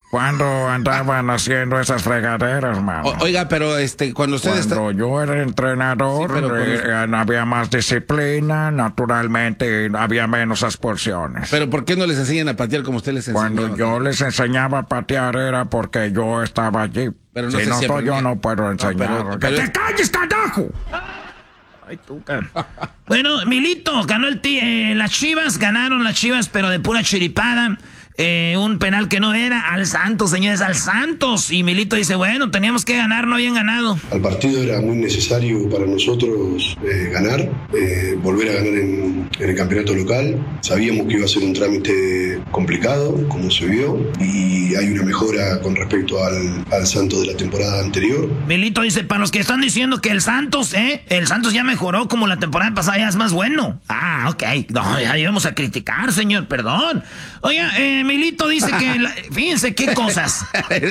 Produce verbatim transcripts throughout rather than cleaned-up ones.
Cuando andaban haciendo esas fregaderas, mano. O, oiga, pero este, cuando ustedes... Cuando está... yo era entrenador, sí, eh, con... había más disciplina, naturalmente había menos expulsiones. Pero ¿por qué no les enseñan a patear como usted les enseñaba? Cuando yo les enseñaba a patear era porque yo estaba allí. Pero no si sé no si estoy, yo no puedo enseñar. No, pero, ¡Que pero... te calles, carajo! Ay, tú, bueno, Milito, ganó el t eh, las Chivas, ganaron las Chivas, pero de pura chiripada. Eh, un penal que no era al Santos, señores, al Santos. Y Milito dice, bueno, teníamos que ganar, no habían ganado. Al partido era muy necesario para nosotros eh, ganar, eh, volver a ganar en, en el campeonato local. Sabíamos que iba a ser un trámite complicado, como se vio, y hay una mejora con respecto al, al Santos de la temporada anterior. Milito dice, para los que están diciendo que el Santos, ¿eh? El Santos ya mejoró como la temporada pasada, ya es más bueno. Ah, ok. No, ya íbamos a criticar, señor, perdón. Oiga, eh, Milito dice que, la, fíjense qué cosas.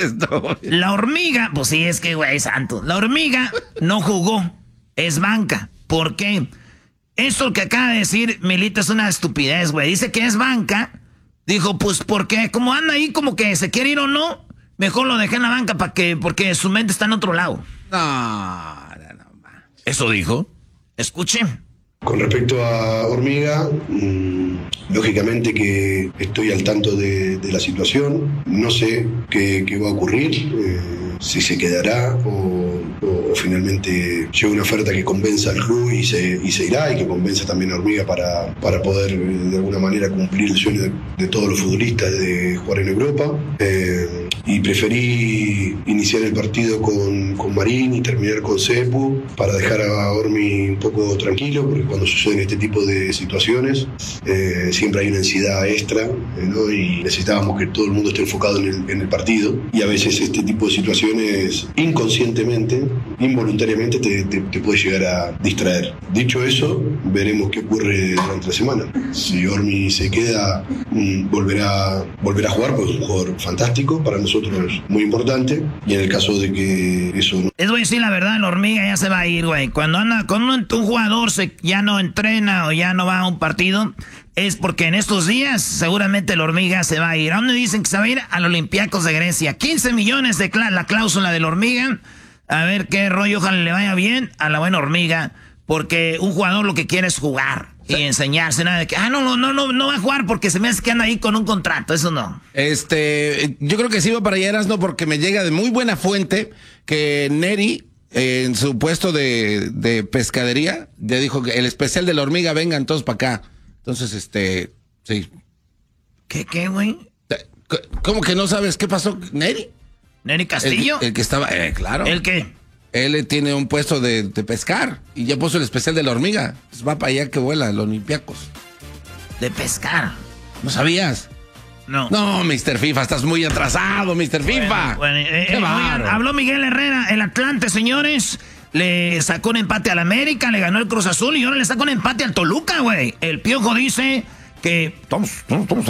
La hormiga, pues sí, es que, güey, santo. La hormiga no jugó, es banca. ¿Por qué? Eso que acaba de decir Milito es una estupidez, güey. Dice que es banca. Dijo, pues, ¿por qué? Como anda ahí, como que se quiere ir o no, mejor lo dejé en la banca para que, porque su mente está en otro lado. No, no, no. Eso dijo. Escuchen. Con respecto a Hormiga, mmm, lógicamente que estoy al tanto de, de la situación, no sé qué, qué va a ocurrir, eh, si se quedará o, o, o finalmente llega una oferta que convenza al club y se, y se irá, y que convenza también a Hormiga para, para poder de alguna manera cumplir el sueño de, de todos los futbolistas de jugar en Europa. Eh, y preferí iniciar el partido con, con Marín y terminar con Cepu para dejar a Hormi un poco tranquilo, porque cuando suceden este tipo de situaciones eh, siempre hay una ansiedad extra, eh, ¿no? Y necesitábamos que todo el mundo esté enfocado en el, en el partido, y a veces este tipo de situaciones inconscientemente, involuntariamente te, te, te puede llegar a distraer. Dicho eso, veremos qué ocurre durante la semana. Si Hormi se queda, mm, volverá, volverá a jugar, porque es un jugador fantástico para nosotros, muy importante, y en el caso de que eso no... Les voy a decir la verdad, la hormiga ya se va a ir, güey. Cuando anda, cuando un, un jugador se, ya no entrena o ya no va a un partido, es porque en estos días seguramente la hormiga se va a ir. ¿A dónde dicen que se va a ir? Al Olympiacos de Grecia. quince millones de cl- la cláusula de la hormiga. A ver qué rollo, ojalá le vaya bien a la buena hormiga, porque un jugador lo que quiere es jugar y enseñarse, nada de que, ah, no, no, no, no, no va a jugar porque se me hace que anda ahí con un contrato, eso no. Este, yo creo que sí va para allá, Erasmo, porque me llega de muy buena fuente que Neri, eh, en su puesto de, de pescadería, ya dijo que el especial de la hormiga, vengan todos para acá. Entonces, este, sí. ¿Qué, qué, güey? ¿Cómo que no sabes qué pasó, Neri? ¿Neri Castillo? El, el que estaba, eh, claro. ¿El qué? Él tiene un puesto de, de pescar y ya puso el especial de la hormiga. Pues va para allá que vuela, los Olympiacos. ¿De pescar? ¿No sabías? No. No, mister FIFA, estás muy atrasado, mister FIFA. Bueno, bueno, eh, eh, oigan, habló Miguel Herrera, el Atlante, señores. Le sacó un empate al América, le ganó el Cruz Azul y ahora le sacó un empate al Toluca, güey. El Piojo dice que... Estamos, estamos,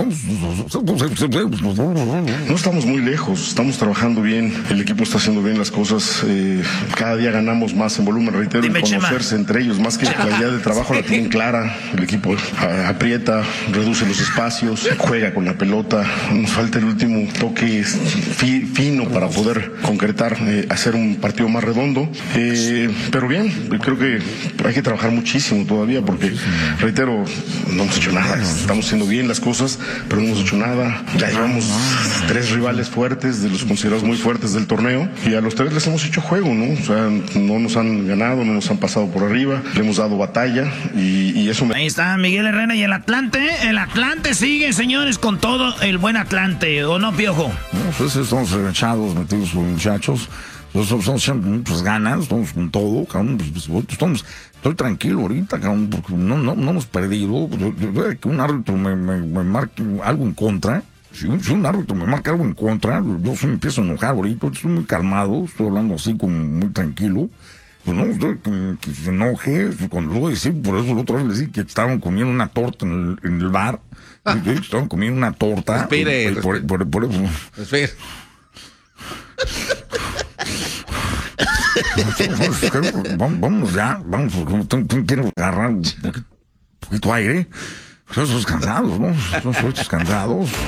estamos, no estamos muy lejos, estamos trabajando bien, el equipo está haciendo bien las cosas, eh, cada día ganamos más en volumen, reitero, Dime, en conocerse Chema. entre ellos, más que la idea de trabajo la tienen clara, el equipo a, aprieta, reduce los espacios, juega con la pelota, nos falta el último toque fi, fino para poder concretar, eh, hacer un partido más redondo, eh, pero bien, creo que hay que trabajar muchísimo todavía porque, reitero, no hemos hecho nada. Estamos haciendo bien las cosas, pero no hemos hecho nada. Ya llevamos tres rivales fuertes, de los considerados muy fuertes del torneo, y a los tres les hemos hecho juego, ¿no? O sea, no nos han ganado, no nos han pasado por arriba, le hemos dado batalla, y, y eso me... Ahí está Miguel Herrera y el Atlante. El Atlante sigue, señores, con todo el buen Atlante, ¿o no, Piojo? No, pues estamos echados, metidos con muchachos. Nosotros estamos echando muchas ganas, estamos con todo, cabrón, pues, pues, estamos, estoy tranquilo ahorita, cabrón, porque no, no, no hemos perdido. Que un árbitro me, me, me marque algo en contra, si un, si un árbitro me marca algo en contra, yo me empiezo a enojar ahorita, estoy muy calmado, estoy hablando así como muy tranquilo. Pues no, estoy, que, que se enoje, cuando lo voy a decir, por eso la otra vez le dije que estaban comiendo una torta en el, en el bar, ah. Estaban comiendo una torta. Respire, y, por, por, por, por eso. Respire. Vamos, vamos ya, vamos, porque quiero agarrar un poquito, poquito aire. Son esos cansados, ¿no? Son esos cansados.